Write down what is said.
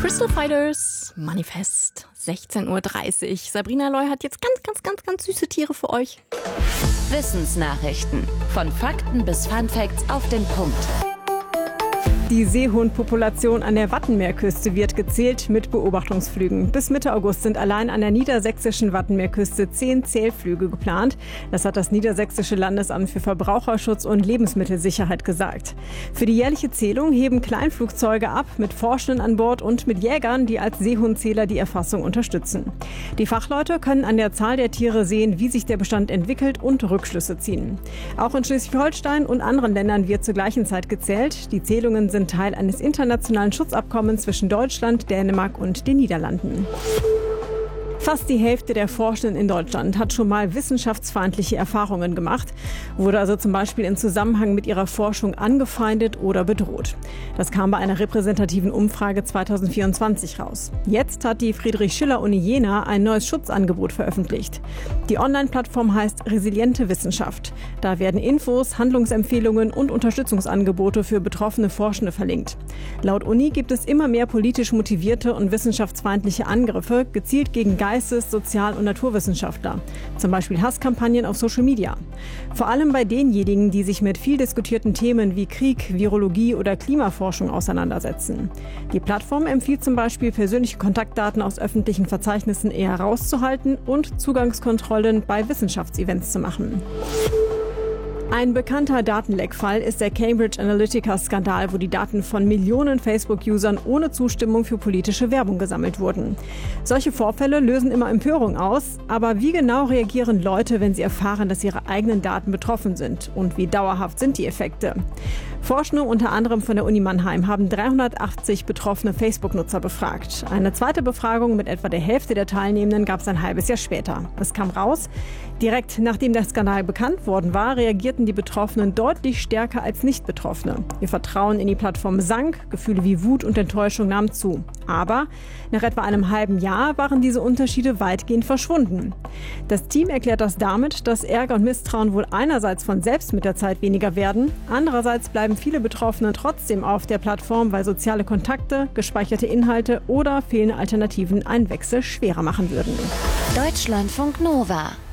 Crystal Fighters, Manifest, 16:30 Uhr. Sabrina Loy hat jetzt ganz süße Tiere für euch. Wissensnachrichten. Von Fakten bis Funfacts auf den Punkt. Die Seehundpopulation an der Wattenmeerküste wird gezählt mit Beobachtungsflügen. Bis Mitte August sind allein an der niedersächsischen Wattenmeerküste 10 Zählflüge geplant. Das hat das Niedersächsische Landesamt für Verbraucherschutz und Lebensmittelsicherheit gesagt. Für die jährliche Zählung heben Kleinflugzeuge ab, mit Forschenden an Bord und mit Jägern, die als Seehundzähler die Erfassung unterstützen. Die Fachleute können an der Zahl der Tiere sehen, wie sich der Bestand entwickelt und Rückschlüsse ziehen. Auch in Schleswig-Holstein und anderen Ländern wird zur gleichen Zeit gezählt. Die Zählungen sind Teil eines internationalen Schutzabkommens zwischen Deutschland, Dänemark und den Niederlanden. Fast die Hälfte der Forschenden in Deutschland hat schon mal wissenschaftsfeindliche Erfahrungen gemacht, wurde also zum Beispiel im Zusammenhang mit ihrer Forschung angefeindet oder bedroht. Das kam bei einer repräsentativen Umfrage 2024 raus. Jetzt hat die Friedrich-Schiller-Uni Jena ein neues Schutzangebot veröffentlicht. Die Online-Plattform heißt Resiliente Wissenschaft. Da werden Infos, Handlungsempfehlungen und Unterstützungsangebote für betroffene Forschende verlinkt. Laut Uni gibt es immer mehr politisch motivierte und wissenschaftsfeindliche Angriffe, gezielt gegen Geistes-, Sozial- und Naturwissenschaftler. Zum Beispiel Hasskampagnen auf Social Media. Vor allem bei denjenigen, die sich mit viel diskutierten Themen wie Krieg, Virologie oder Klimaforschung auseinandersetzen. Die Plattform empfiehlt zum Beispiel, persönliche Kontaktdaten aus öffentlichen Verzeichnissen eher rauszuhalten und Zugangskontrollen bei Wissenschaftsevents zu machen. Ein bekannter Datenleckfall ist der Cambridge Analytica-Skandal, wo die Daten von Millionen Facebook-Usern ohne Zustimmung für politische Werbung gesammelt wurden. Solche Vorfälle lösen immer Empörung aus, aber wie genau reagieren Leute, wenn sie erfahren, dass ihre eigenen Daten betroffen sind? Und wie dauerhaft sind die Effekte? Forschende unter anderem von der Uni Mannheim haben 380 betroffene Facebook-Nutzer befragt. Eine zweite Befragung mit etwa der Hälfte der Teilnehmenden gab es ein halbes Jahr später. Es kam raus, direkt nachdem der Skandal bekannt worden war, reagierten die Betroffenen deutlich stärker als Nicht-Betroffene. Ihr Vertrauen in die Plattform sank, Gefühle wie Wut und Enttäuschung nahmen zu. Aber nach etwa einem halben Jahr waren diese Unterschiede weitgehend verschwunden. Das Team erklärt das damit, dass Ärger und Misstrauen wohl einerseits von selbst mit der Zeit weniger werden, andererseits bleiben viele Betroffene trotzdem auf der Plattform, weil soziale Kontakte, gespeicherte Inhalte oder fehlende Alternativen einen Wechsel schwerer machen würden. Deutschlandfunk Nova